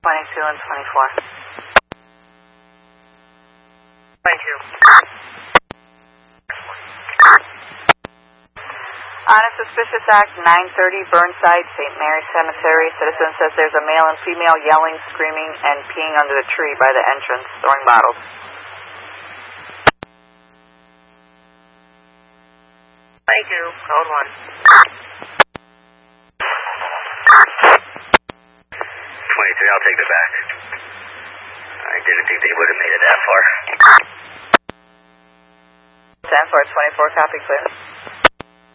22 and 24. 22. On a suspicious act, 930 Burnside, St. Mary's Cemetery. Citizen says there's a male and female yelling, screaming, and peeing under the tree by the entrance, throwing bottles. Code 1. 23, I'll take the back. I didn't think they would have made it that far. 10 for 24, copy, clear.